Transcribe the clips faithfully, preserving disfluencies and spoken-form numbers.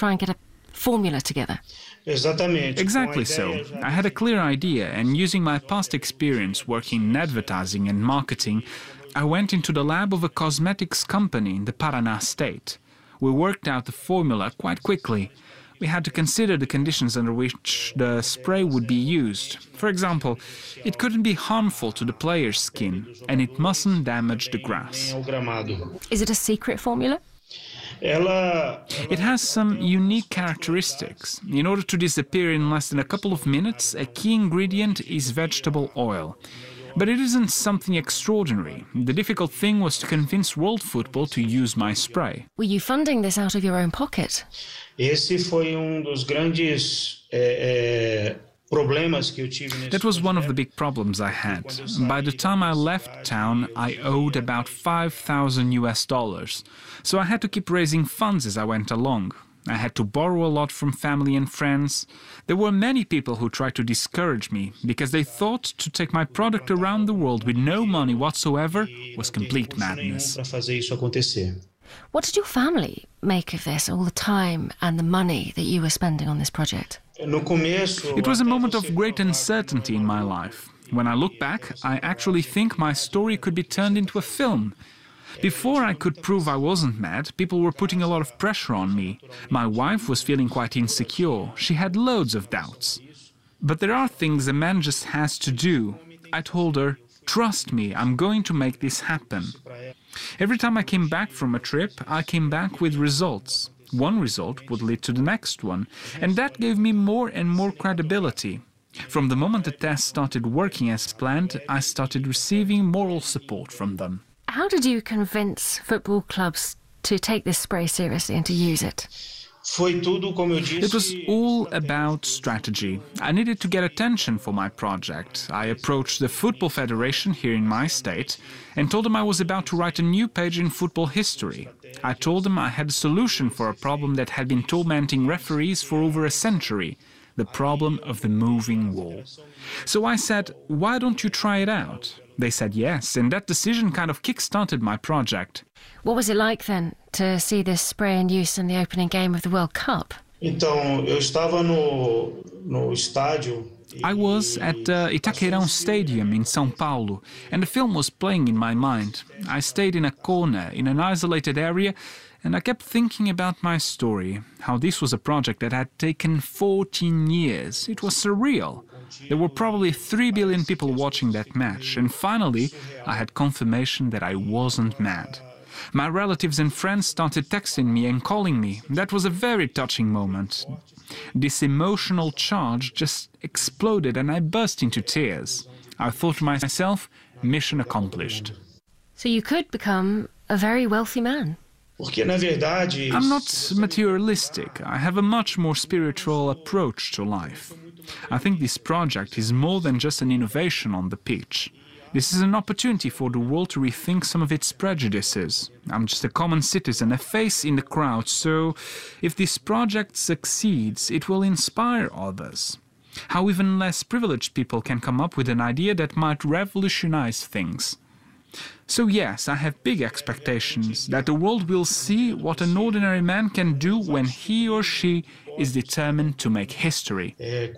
try and get a formula together. Exactly so. I had a clear idea, and using my past experience working in advertising and marketing, I went into the lab of a cosmetics company in the Paraná state. We worked out the formula quite quickly. We had to consider the conditions under which the spray would be used. For example, it couldn't be harmful to the player's skin, and it mustn't damage the grass. Is it a secret formula? It has some unique characteristics. In order to disappear in less than a couple of minutes, a key ingredient is vegetable oil. But it isn't something extraordinary. The difficult thing was to convince World Football to use my spray. Were you funding this out of your own pocket? That was one of the big problems I had. By the time I left town, I owed about five thousand U S dollars. So I had to keep raising funds as I went along. I had to borrow a lot from family and friends. There were many people who tried to discourage me because they thought to take my product around the world with no money whatsoever was complete madness. What did your family make of this, all the time and the money that you were spending on this project? It was a moment of great uncertainty in my life. When I look back, I actually think my story could be turned into a film. Before I could prove I wasn't mad, people were putting a lot of pressure on me. My wife was feeling quite insecure. She had loads of doubts. But there are things a man just has to do. I told her, trust me, I'm going to make this happen. Every time I came back from a trip, I came back with results. One result would lead to the next one, and that gave me more and more credibility. From the moment the test started working as planned, I started receiving moral support from them. How did you convince football clubs to take this spray seriously and to use it? It was all about strategy. I needed to get attention for my project. I approached the Football Federation here in my state and told them I was about to write a new page in football history. I told them I had a solution for a problem that had been tormenting referees for over a century, the problem of the moving wall. So I said, why don't you try it out? They said yes, and that decision kind of kick-started my project. What was it like then to see this spray in use in the opening game of the World Cup? I was at uh, Itaquerão Stadium in São Paulo, and the film was playing in my mind. I stayed in a corner, in an isolated area, and I kept thinking about my story, how this was a project that had taken fourteen years. It was surreal. There were probably three billion people watching that match, and finally I had confirmation that I wasn't mad. My relatives and friends started texting me and calling me. That was a very touching moment. This emotional charge just exploded and I burst into tears. I thought to myself, mission accomplished. So you could become a very wealthy man. I'm not materialistic. I have a much more spiritual approach to life. I think this project is more than just an innovation on the pitch. This is an opportunity for the world to rethink some of its prejudices. I'm just a common citizen, a face in the crowd, so if this project succeeds, it will inspire others. How even less privileged people can come up with an idea that might revolutionize things. So yes, I have big expectations that the world will see what an ordinary man can do when he or she is determined to make history.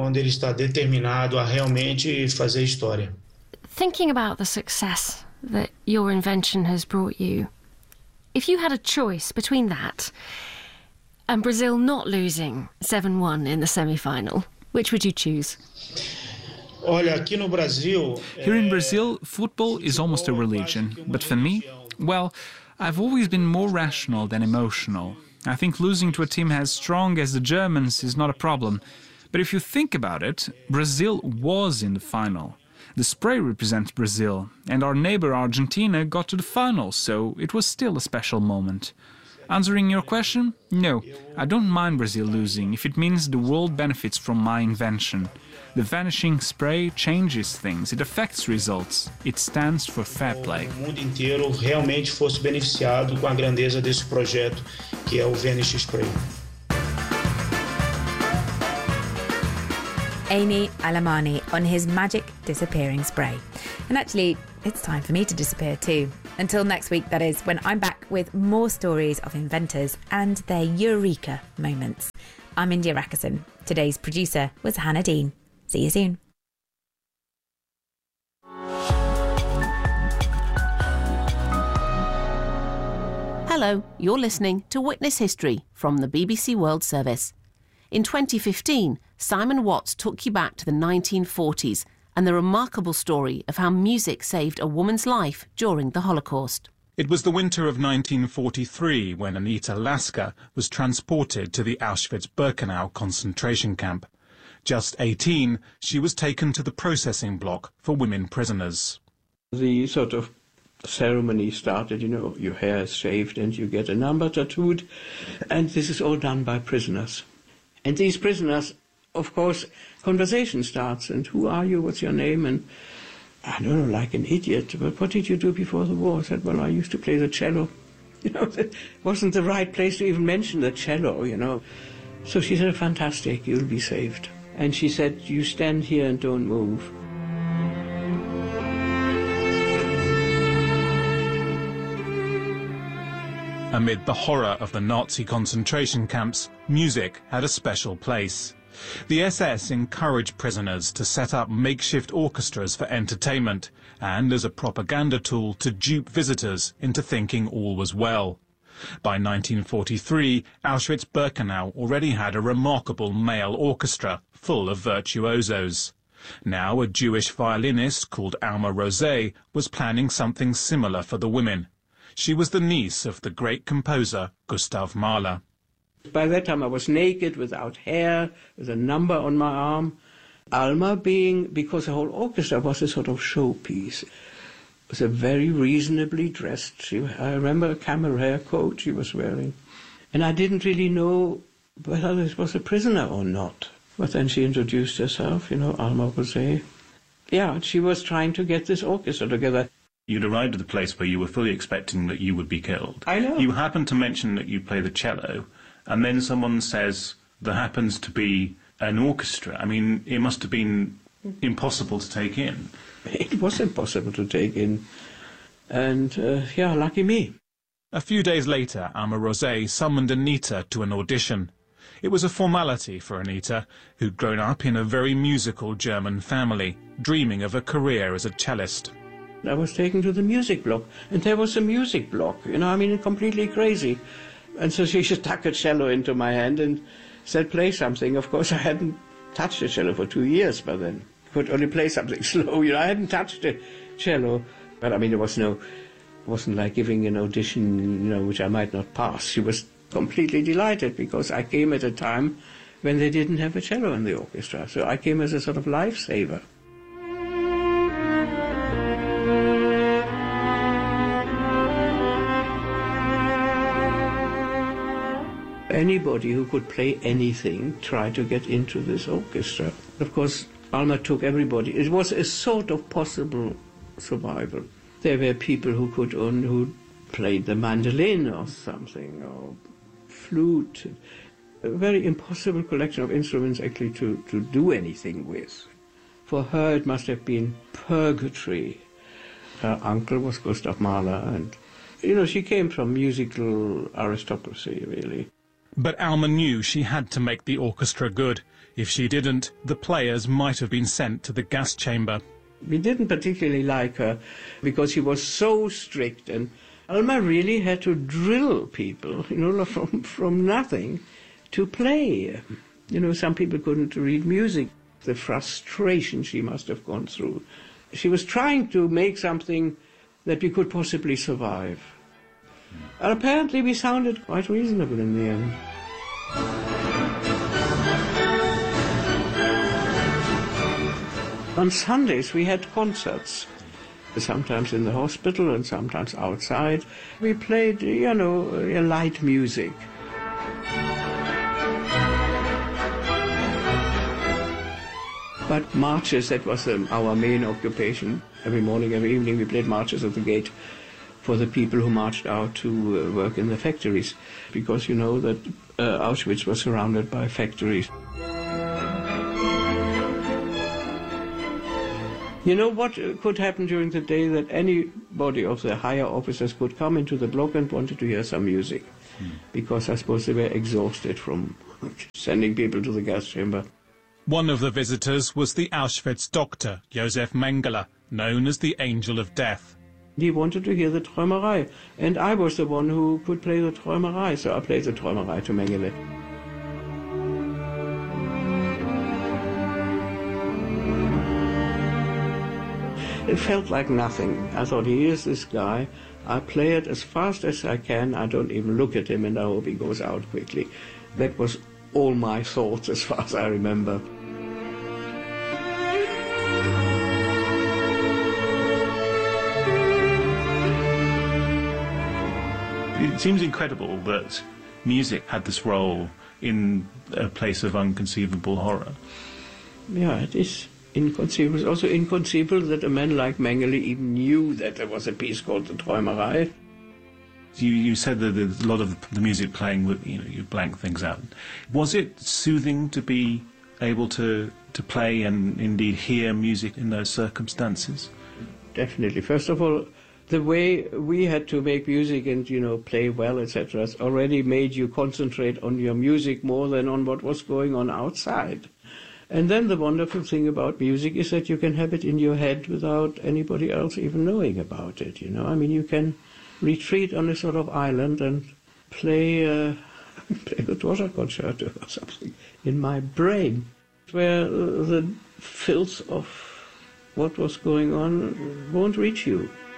Thinking about the success that your invention has brought you, if you had a choice between that and Brazil not losing seven one in the semi-final, which would you choose? Here in Brazil, football is almost a religion. But for me, well, I've always been more rational than emotional. I think losing to a team as strong as the Germans is not a problem. But if you think about it, Brazil was in the final. The spray represents Brazil, and our neighbor Argentina got to the final, so it was still a special moment. Answering your question, no, I don't mind Brazil losing if it means the world benefits from my invention. The vanishing spray changes things, it affects results, it stands for fair play. O mundo inteiro realmente fosse beneficiado com a grandeza desse projeto que é o Vanish Spray. Amy Alemany on his magic disappearing spray. And actually, it's time for me to disappear too. Until next week, that is, when I'm back with more stories of inventors and their eureka moments. I'm India Rackerson. Today's producer was Hannah Dean. See you soon. Hello, you're listening to Witness History from the B B C World Service. In twenty fifteen, Simon Watts took you back to the nineteen forties and the remarkable story of how music saved a woman's life during the Holocaust. It was the winter of nineteen forty-three when Anita Lasker was transported to the Auschwitz-Birkenau concentration camp. Just eighteen, she was taken to the processing block for women prisoners. The sort of ceremony started, you know, your hair is shaved and you get a number tattooed, and this is all done by prisoners. And these prisoners, of course, conversation starts, and who are you, what's your name, and I don't know, like an idiot, but what did you do before the war? I said, well, I used to play the cello. You know, it wasn't the right place to even mention the cello, you know. So she said, fantastic, you'll be saved. And she said, you stand here and don't move. Amid the horror of the Nazi concentration camps, music had a special place. The S S encouraged prisoners to set up makeshift orchestras for entertainment and as a propaganda tool to dupe visitors into thinking all was well. By nineteen forty-three, Auschwitz-Birkenau already had a remarkable male orchestra full of virtuosos. Now a Jewish violinist called Alma Rosé was planning something similar for the women. She was the niece of the great composer Gustav Mahler. By that time I was naked, without hair, with a number on my arm. Alma being, because the whole orchestra was a sort of showpiece, was a very reasonably dressed. She, I remember a cameraire coat she was wearing. And I didn't really know whether this was a prisoner or not. But then she introduced herself, you know, Alma Rosé. Yeah, she was trying to get this orchestra together. You'd arrived at a place where you were fully expecting that you would be killed. I know. You happened to mention that you play the cello, and then someone says there happens to be an orchestra. I mean, it must have been impossible to take in. It was impossible to take in. And, uh, yeah, lucky me. A few days later, Alma Rosé summoned Anita to an audition. It was a formality for Anita, who'd grown up in a very musical German family, dreaming of a career as a cellist. I was taken to the music block, and there was a music block, you know, I mean, completely crazy. And so she stuck a cello into my hand and said, play something. Of course, I hadn't touched a cello for two years by then. I could only play something slow, you know, I hadn't touched a cello. But, I mean, there was no, it wasn't like giving an audition, you know, which I might not pass. She was completely delighted, because I came at a time when they didn't have a cello in the orchestra. So I came as a sort of lifesaver. Anybody who could play anything tried to get into this orchestra. Of course, Alma took everybody. It was a sort of possible survival. There were people who could only, who played the mandolin or something, or flute. A very impossible collection of instruments actually to, to do anything with. For her it must have been purgatory. Her uncle was Gustav Mahler, and, you know, she came from musical aristocracy, really. But Alma knew she had to make the orchestra good. If she didn't, the players might have been sent to the gas chamber. We didn't particularly like her because she was so strict, and Alma really had to drill people, you know, from, from nothing to play. You know, some people couldn't read music. The frustration she must have gone through. She was trying to make something that we could possibly survive. And apparently we sounded quite reasonable in the end. On Sundays we had concerts, sometimes in the hospital and sometimes outside. We played, you know, light music. But marches, that was um, our main occupation. Every morning, every evening we played marches at the gate for the people who marched out to uh, work in the factories, because you know that uh, Auschwitz was surrounded by factories. You know what could happen during the day? That anybody of the higher officers could come into the block and wanted to hear some music, mm. because I suppose they were exhausted from sending people to the gas chamber. One of the visitors was the Auschwitz doctor, Josef Mengele, known as the Angel of Death. He wanted to hear the Träumerei, and I was the one who could play the Träumerei, so I played the Träumerei to Mengele. It felt like nothing. I thought, here's this guy. I play it as fast as I can. I don't even look at him, and I hope he goes out quickly. That was all my thoughts as far as I remember. It seems incredible that music had this role in a place of unconceivable horror. Yeah, it is inconceivable. It's also inconceivable that a man like Mengele even knew that there was a piece called the Träumerei. You, you said that there's a lot of the music playing, with, you know, you blank things out. Was it soothing to be able to, to play and indeed hear music in those circumstances? Definitely. First of all, the way we had to make music and, you know, play well, et cetera, has already made you concentrate on your music more than on what was going on outside. And then the wonderful thing about music is that you can have it in your head without anybody else even knowing about it, you know. I mean, you can retreat on a sort of island and play, uh, play the Dvorak concerto or something in my brain, where the filth of what was going on won't reach you.